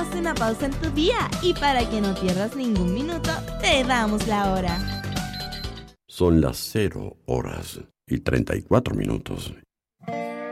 hagamos una pausa en tu día y para que no pierdas ningún minuto, te damos la hora. Son las 0 horas y 34 minutos